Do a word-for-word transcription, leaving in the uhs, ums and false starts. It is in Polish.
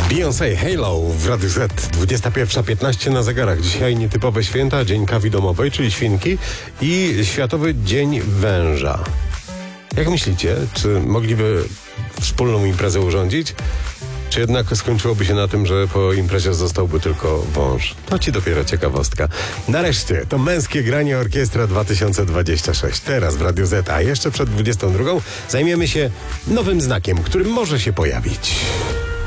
Beyoncé, Halo w Radiu Z, dwudziesta pierwsza piętnaście na zegarach. Dzisiaj nietypowe święta, Dzień Kawy Domowej, czyli świnki, i Światowy Dzień Węża. Jak myślicie, czy mogliby wspólną imprezę urządzić? Czy jednak skończyłoby się na tym, że po imprezie zostałby tylko wąż? To ci dopiero ciekawostka. Nareszcie, to Męskie Granie Orkiestra dwa tysiące dwadzieścia sześć. Teraz w Radiu Z, a jeszcze przed dwudziestą drugą zajmiemy się nowym znakiem, który może się pojawić.